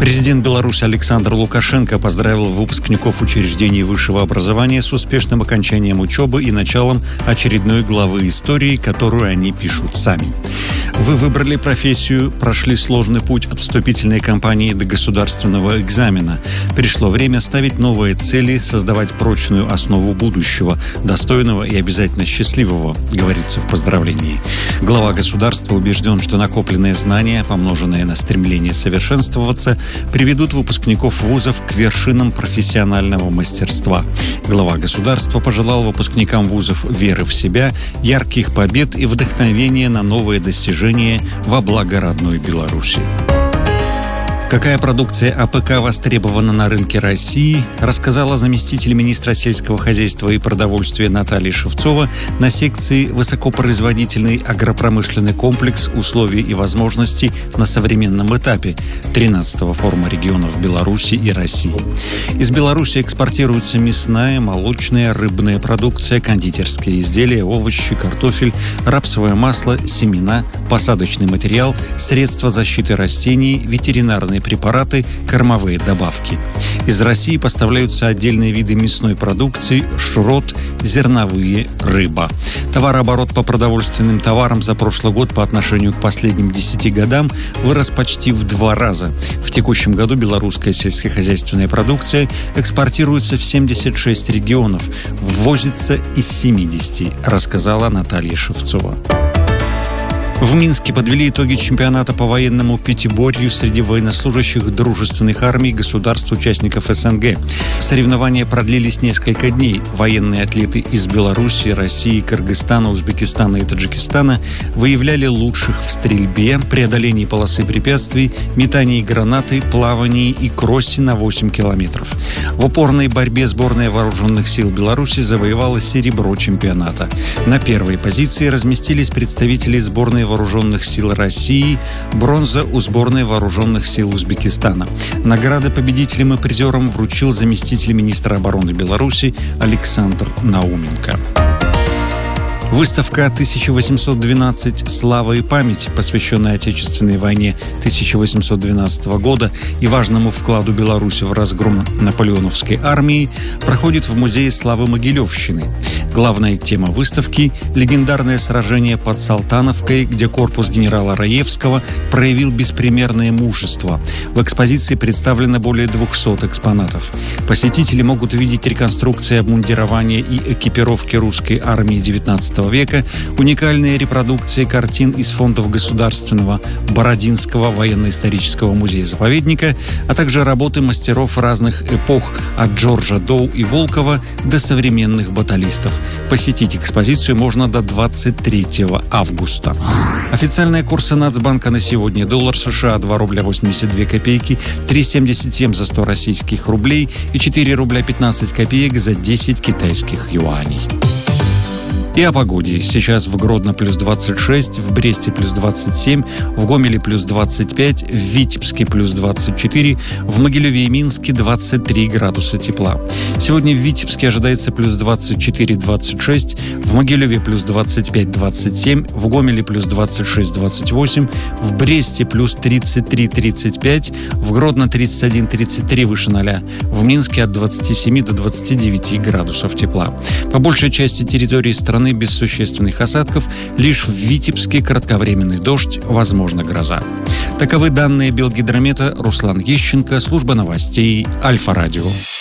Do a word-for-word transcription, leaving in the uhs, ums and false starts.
Президент Беларуси Александр Лукашенко поздравил выпускников учреждений высшего образования с успешным окончанием учебы и началом очередной главы истории, которую они пишут сами. Вы выбрали профессию, прошли сложный путь от вступительной кампании до государственного экзамена. Пришло время ставить новые цели, создавать прочную основу будущего, достойного и обязательно счастливого, говорится в поздравлении. Глава государства убежден, что накопленные знания, помноженные на стремление совершенствоваться, приведут выпускников вузов к вершинам профессионального мастерства. Глава государства пожелал выпускникам вузов веры в себя, ярких побед и вдохновения на новые достижения во благо родной Беларуси. Какая продукция АПК востребована на рынке России, рассказала заместитель министра сельского хозяйства и продовольствия Наталья Шевцова на секции «Высокопроизводительный агропромышленный комплекс. Условия и возможности на современном этапе» тринадцатого форума регионов Беларуси и России. Из Беларуси экспортируется мясная, молочная, рыбная продукция, кондитерские изделия, овощи, картофель, рапсовое масло, семена, посадочный материал, средства защиты растений, ветеринарные препараты, кормовые добавки. Из России поставляются отдельные виды мясной продукции, шрот, зерновые, рыба. Товарооборот по продовольственным товарам за прошлый год по отношению к последним десяти годам вырос почти в два раза. В текущем году белорусская сельскохозяйственная продукция экспортируется в семьдесят шесть регионов, ввозится из семидесяти, рассказала Наталья Шевцова. В Минске подвели итоги чемпионата по военному пятиборью среди военнослужащих дружественных армий государств-участников СНГ. Соревнования продлились несколько дней. Военные атлеты из Беларуси, России, Кыргызстана, Узбекистана и Таджикистана выявляли лучших в стрельбе, преодолении полосы препятствий, метании гранаты, плавании и кроссе на восемь километров. В упорной борьбе сборная вооруженных сил Беларуси завоевала серебро чемпионата. На первой позиции разместились представители сборной вооруженных сил России, бронза у сборной вооруженных сил Узбекистана. Награды победителям и призерам вручил заместитель министра обороны Беларуси Александр Науменко. Выставка тысяча восемьсот двенадцать «Слава и память», посвященная Отечественной войне тысяча восемьсот двенадцатого года и важному вкладу Беларуси в разгром наполеоновской армии, проходит в Музее славы Могилевщины. Главная тема выставки – легендарное сражение под Салтановкой, где корпус генерала Раевского проявил беспримерное мужество. В экспозиции представлено более двухсот экспонатов. Посетители могут увидеть реконструкции обмундирования и экипировки русской армии девятнадцатого века, уникальные репродукции картин из фондов Государственного Бородинского военно-исторического музея-заповедника, а также работы мастеров разных эпох от Джорджа Доу и Волкова до современных баталистов. Посетить экспозицию можно до двадцать третьего августа. Официальные курсы Нацбанка на сегодня: доллар США два рубля восемьдесят две копейки, три семьдесят семь за сто российских рублей и четыре рубля пятнадцать копеек за десять китайских юаней. И о погоде. Сейчас в Гродно плюс двадцать шесть, в Бресте плюс двадцать семь, в Гомеле плюс двадцать пять, в Витебске плюс двадцать четыре, в Могилеве и Минске двадцать три градуса тепла. Сегодня в Витебске ожидается плюс двадцать четыре - двадцать шесть, в Могилеве плюс двадцать пять - двадцать семь, в Гомеле плюс двадцать шесть - двадцать восемь, в Бресте плюс тридцать три - тридцать пять, в Гродно тридцать один - тридцать три выше ноля, в Минске от двадцати семи до двадцати девяти градусов тепла. По большей части территории страны без существенных осадков, лишь в Витебске кратковременный дождь, возможно гроза. Таковы данные Белгидромета. Руслан Ещенко, служба новостей Альфа-радио.